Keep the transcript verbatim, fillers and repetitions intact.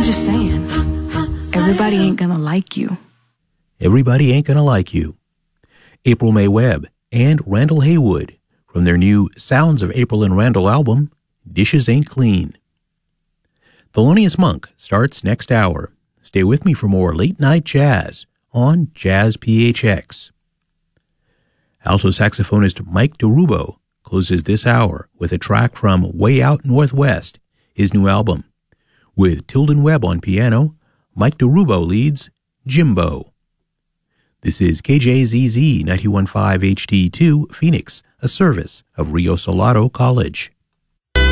Just saying, everybody ain't gonna like you. Everybody Ain't Gonna Like You. April May Webb and Randall Haywood from their new Sounds of April and Randall album, Dishes Ain't Clean. Thelonious Monk starts next hour. Stay with me for more late-night jazz on Jazz P H X. Alto saxophonist Mike DeRubo closes this hour with a track from Way Out Northwest, his new album. With Tilden Webb on piano, Mike DeRubo leads Jimbo. This is K J Z Z ninety-one point five H D two, Phoenix, a service of Rio Salado College.